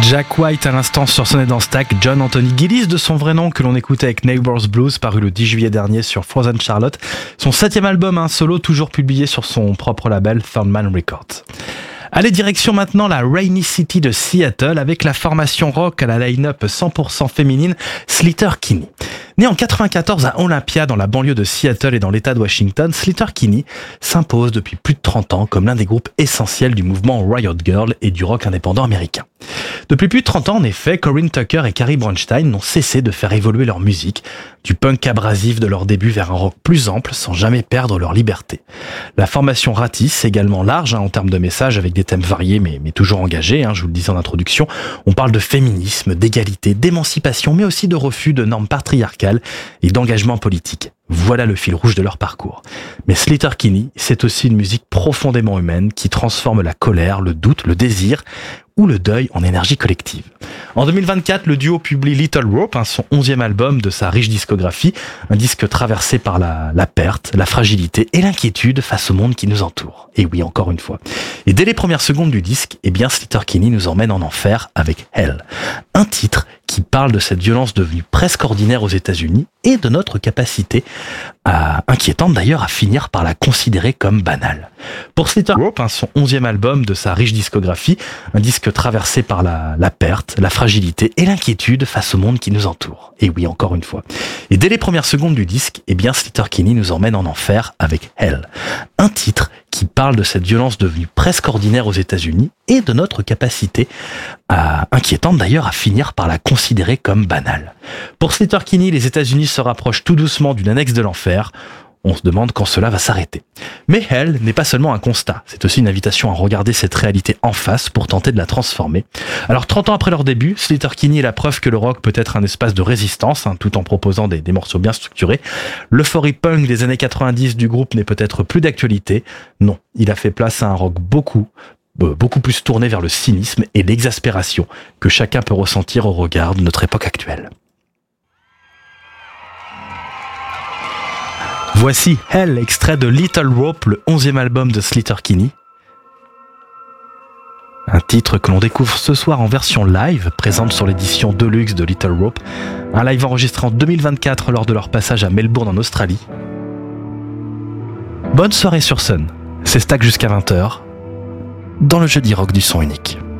Jack White à l'instant sur Sonnet dans Stack, John Anthony Gillis de son vrai nom que l'on écoutait avec Neighbor's Blues paru le 10 juillet dernier sur Frozen Charlotte, son 7e album, un solo toujours publié sur son propre label Third Man Records. Allez, direction maintenant la Rainy City de Seattle avec la formation rock à la line-up 100% féminine Sleater-Kinney. Né en 94 à Olympia dans la banlieue de Seattle et dans l'état de Washington, Sleater-Kinney s'impose depuis plus de 30 ans comme l'un des groupes essentiels du mouvement Riot Girl et du rock indépendant américain. Depuis plus de 30 ans, en effet, Corinne Tucker et Carrie Bronstein n'ont cessé de faire évoluer leur musique, du punk abrasif de leur début vers un rock plus ample sans jamais perdre leur liberté. La formation ratisse, également large en termes de messages avec des thèmes variés mais toujours engagés, je vous le disais en introduction. On parle de féminisme, d'égalité, d'émancipation mais aussi de refus de normes patriarcales et d'engagement politique. Voilà le fil rouge de leur parcours. Mais Sleater-Kinney, c'est aussi une musique profondément humaine qui transforme la colère, le doute, le désir ou le deuil en énergie collective. En 2024, le duo publie Little Rope, son 11e album de sa riche discographie, un disque traversé par la perte, la fragilité et l'inquiétude face au monde qui nous entoure. Et oui, encore une fois. Et dès les premières secondes du disque, Sleater-Kinney nous emmène en enfer avec Hell, un titre qui parle de cette violence devenue presque ordinaire aux États-Unis et de notre capacité, inquiétante d'ailleurs, à finir par la considérer comme banale. Pour Sleater Rope, son 11e album de sa riche discographie, un disque traversé par la perte, la fragilité et l'inquiétude face au monde qui nous entoure. Et oui, encore une fois. Et dès les premières secondes du disque, Sleater-Kinney nous emmène en enfer avec Hell, un titre qui parle de cette violence devenue presque ordinaire aux États-Unis et de notre capacité, inquiétante d'ailleurs, à finir par la considérer comme banale. Pour Sleater-Kinney, les États-Unis se rapprochent tout doucement d'une annexe de l'enfer. On se demande quand cela va s'arrêter. Mais Hell n'est pas seulement un constat, c'est aussi une invitation à regarder cette réalité en face pour tenter de la transformer. Alors 30 ans après leur début, Sleater-Kinney est la preuve que le rock peut être un espace de résistance, tout en proposant des morceaux bien structurés. L'euphorie punk des années 90 du groupe n'est peut-être plus d'actualité. Non, il a fait place à un rock beaucoup plus tourné vers le cynisme et l'exaspération que chacun peut ressentir au regard de notre époque actuelle. Voici Hell, extrait de Little Rope, le 11e album de Sleater-Kinney. Un titre que l'on découvre ce soir en version live, présente sur l'édition Deluxe de Little Rope. Un live enregistré en 2024 lors de leur passage à Melbourne en Australie. Bonne soirée sur Sun, c'est Stack jusqu'à 20h, dans le jeudi rock du son unique.